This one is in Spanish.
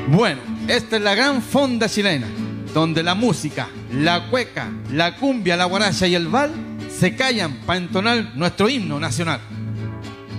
Bueno, esta es la gran fonda chilena, donde la música, la cueca, la cumbia, la guaracha y el val se callan para entonar nuestro himno nacional.